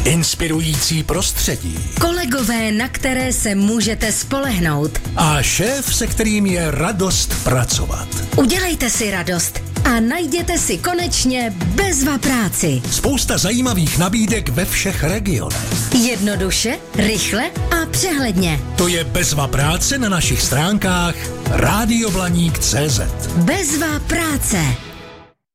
Inspirující prostředí. Kolegové, na které se můžete spolehnout. A šéf, se kterým je radost pracovat. Udělejte si radost a najděte si konečně Bezva práci. Spousta zajímavých nabídek ve všech regionech. Jednoduše, rychle a přehledně. To je Bezva práce na našich stránkách radioblaník.cz. Bezva práce.